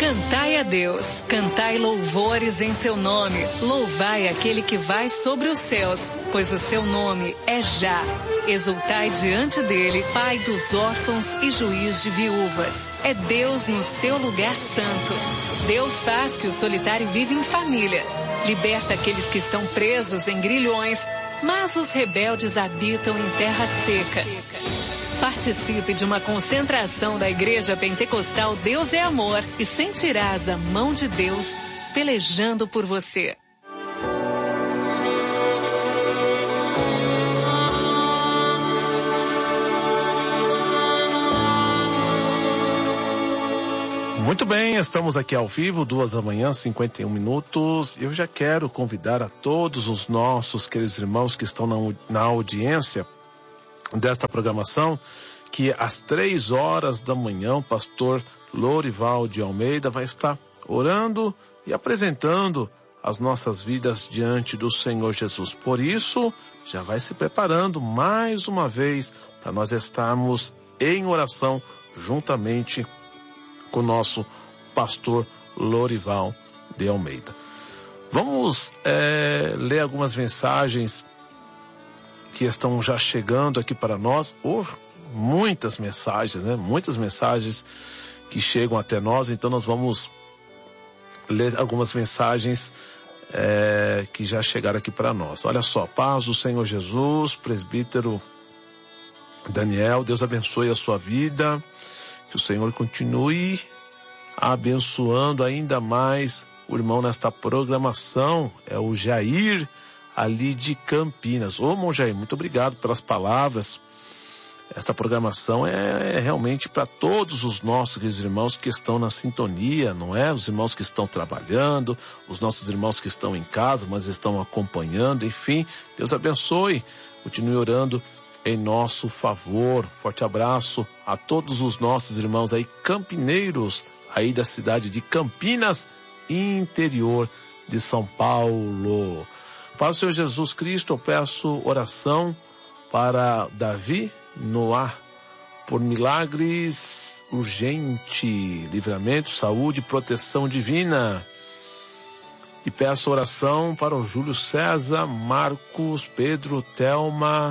Cantai a Deus, cantai louvores em seu nome, louvai aquele que vai sobre os céus, pois o seu nome é Já. Exultai diante dele, Pai dos órfãos e juiz de viúvas. É Deus no seu lugar santo. Deus faz que o solitário viva em família. Liberta aqueles que estão presos em grilhões, mas os rebeldes habitam em terra seca. Participe de uma concentração da Igreja Pentecostal Deus é Amor e sentirás a mão de Deus pelejando por você. Muito bem, estamos aqui ao vivo, 2h, 51 minutos. Eu já quero convidar a todos os nossos queridos irmãos que estão na audiência desta programação, que às 3h da manhã o pastor Lorival de Almeida vai estar orando e apresentando as nossas vidas diante do Senhor Jesus. Por isso, já vai se preparando mais uma vez para nós estarmos em oração juntamente com o nosso pastor Lorival de Almeida. Vamos ler algumas mensagens que estão já chegando aqui para nós. Muitas mensagens, né? Muitas mensagens que chegam até nós. Então nós vamos ler algumas mensagens que já chegaram aqui para nós. Olha só, paz do Senhor Jesus, presbítero Daniel, Deus abençoe a sua vida, que o Senhor continue abençoando ainda mais o irmão nesta programação. É o Jair, ali de Campinas. Ô, irmão Jair, muito obrigado pelas palavras. Esta programação é realmente para todos os nossos irmãos que estão na sintonia, não é? Os irmãos que estão trabalhando, os nossos irmãos que estão em casa, mas estão acompanhando, enfim. Deus abençoe, continue orando em nosso favor. Forte abraço a todos os nossos irmãos aí, campineiros, aí da cidade de Campinas, interior de São Paulo. Para o Senhor Jesus Cristo, eu peço oração para Davi Noah, por milagres urgente, livramento, saúde, proteção divina. E peço oração para o Júlio César, Marcos, Pedro, Thelma,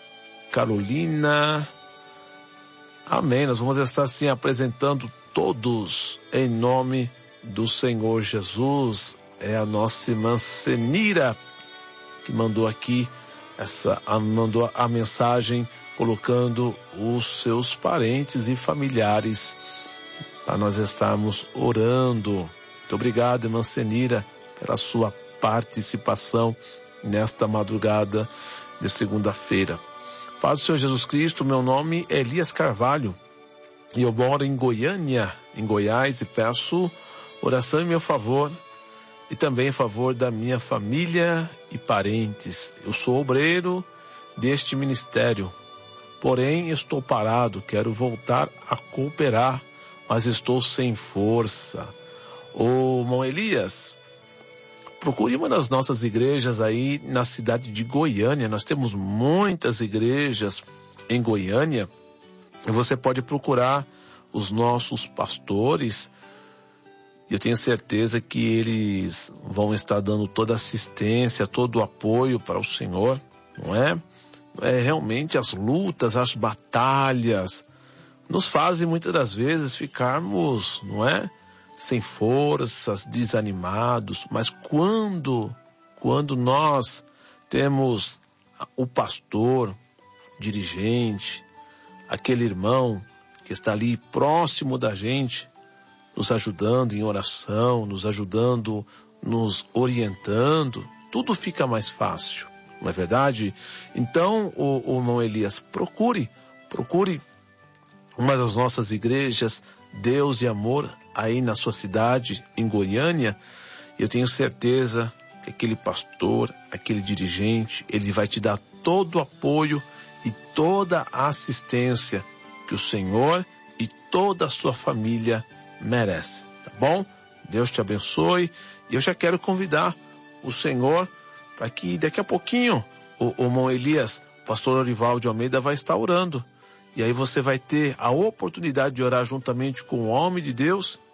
Carolina. Amém. Nós vamos estar assim apresentando todos em nome do Senhor Jesus. É a nossa irmã Senira que mandou aqui mandou a mensagem colocando os seus parentes e familiares para nós estarmos orando. Muito obrigado, irmã Senira, pela sua participação nesta madrugada de segunda-feira. Paz do Senhor Jesus Cristo, meu nome é Elias Carvalho e eu moro em Goiânia, em Goiás, e peço oração em meu favor e também em favor da minha família e parentes. Eu sou obreiro deste ministério, porém estou parado, quero voltar a cooperar, mas estou sem força. Ô, irmão Elias, procure uma das nossas igrejas aí na cidade de Goiânia. Nós temos muitas igrejas em Goiânia e você pode procurar os nossos pastores. Eu tenho certeza que eles vão estar dando toda a assistência, todo o apoio para o Senhor, não é? Realmente as lutas, as batalhas nos fazem muitas das vezes ficarmos, não é? Sem forças, desanimados. Mas quando nós temos o pastor, dirigente, aquele irmão que está ali próximo da gente, nos ajudando em oração, nos ajudando, nos orientando, tudo fica mais fácil, não é verdade? Então, o irmão Elias, procure uma das nossas igrejas, Deus e Amor, aí na sua cidade, em Goiânia, e eu tenho certeza que aquele pastor, aquele dirigente, ele vai te dar todo o apoio e toda a assistência que o Senhor e toda a sua família merece, tá bom? Deus te abençoe. E eu já quero convidar o Senhor para que daqui a pouquinho o irmão Elias, pastor Lorival de Almeida, vai estar orando. E aí você vai ter a oportunidade de orar juntamente com o homem de Deus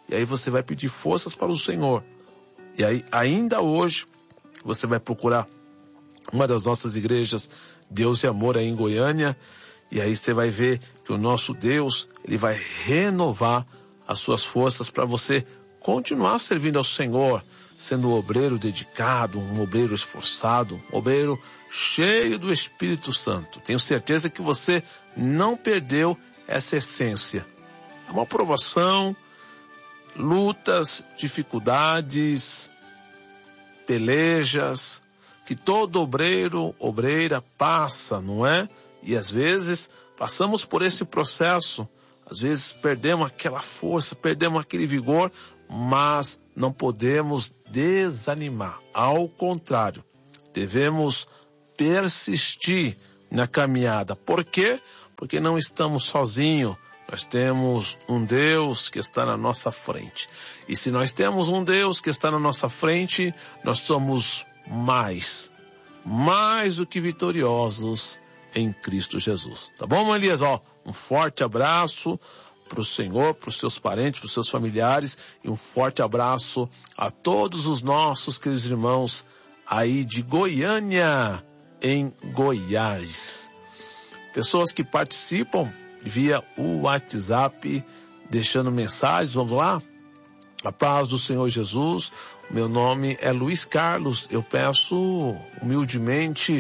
E aí você vai pedir forças para o Senhor. E aí, ainda hoje, você vai procurar uma das nossas igrejas, Deus e Amor, aí em Goiânia. E aí você vai ver que o nosso Deus, Ele vai renovar as suas forças para você continuar servindo ao Senhor, sendo um obreiro dedicado, um obreiro esforçado, um obreiro cheio do Espírito Santo. Tenho certeza que você não perdeu essa essência. É uma provação, lutas, dificuldades, pelejas, que todo obreiro, obreira passa, não é? E às vezes passamos por esse processo, às vezes perdemos aquela força, perdemos aquele vigor, mas não podemos desanimar. Ao contrário, devemos persistir na caminhada. Por quê? Porque não estamos sozinhos. Nós temos um Deus que está na nossa frente. E se nós temos um Deus que está na nossa frente, nós somos mais do que vitoriosos em Cristo Jesus. Tá bom, mãe Elias? Um forte abraço para o Senhor, para os seus parentes, para os seus familiares, e um forte abraço a todos os nossos queridos irmãos aí de Goiânia, em Goiás. Pessoas que participam via o WhatsApp, deixando mensagens, vamos lá? A paz do Senhor Jesus, meu nome é Luiz Carlos, eu peço humildemente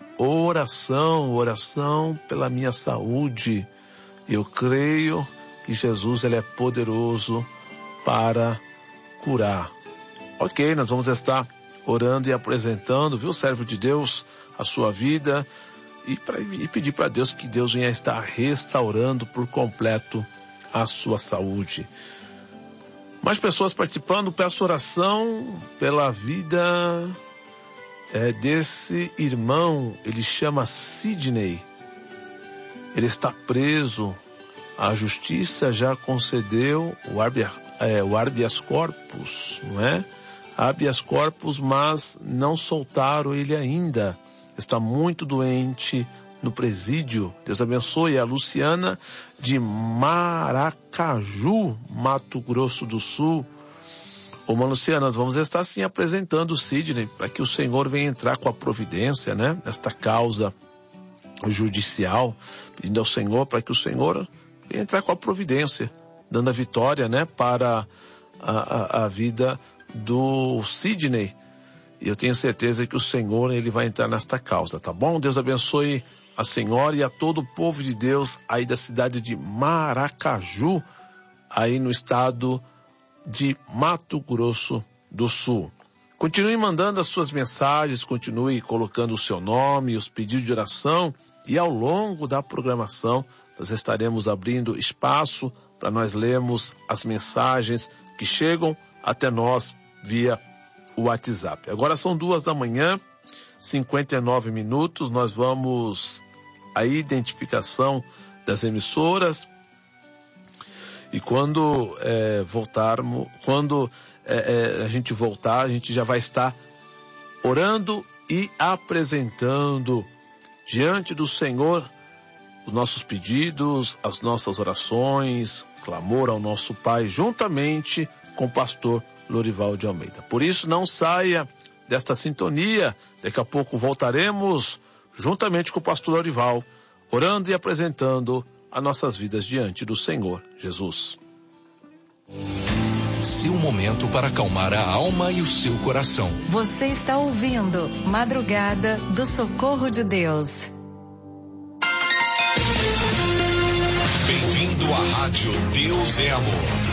oração pela minha saúde. Eu creio que Jesus, Ele é poderoso para curar. Ok, nós vamos estar orando e apresentando, viu, servo de Deus, a sua vida, e pedir para Deus que Deus venha estar restaurando por completo a sua saúde. Mais pessoas participando, peço oração pela vida desse irmão, ele chama Sidney. Ele está preso, a justiça já concedeu o habeas corpus, não é? Habeas corpus, mas não soltaram ele ainda. Está muito doente no presídio. Deus abençoe. A Luciana de Maracaju, Mato Grosso do Sul. Ô, Luciana, nós vamos estar sim apresentando o Sidney para que o Senhor venha entrar com a providência, né? Nesta causa judicial, pedindo ao Senhor para que o Senhor venha entrar com a providência, dando a vitória, né? Para a vida do Sidney. E eu tenho certeza que o Senhor, Ele vai entrar nesta causa, tá bom? Deus abençoe a senhora e a todo o povo de Deus aí da cidade de Maracaju, aí no estado de Mato Grosso do Sul. Continue mandando as suas mensagens, continue colocando o seu nome, os pedidos de oração, e ao longo da programação nós estaremos abrindo espaço para nós lermos as mensagens que chegam até nós via o WhatsApp. Agora são 2h, 59 minutos, nós vamos à identificação das emissoras, e quando a gente voltar, a gente já vai estar orando e apresentando diante do Senhor os nossos pedidos, as nossas orações, clamor ao nosso Pai, juntamente com o pastor Lorival de Almeida. Por isso, não saia desta sintonia. Daqui a pouco voltaremos juntamente com o pastor Lorival, orando e apresentando as nossas vidas diante do Senhor Jesus. Seu momento para acalmar a alma e o seu coração. Você está ouvindo Madrugada do Socorro de Deus. Bem-vindo à Rádio Deus é Amor.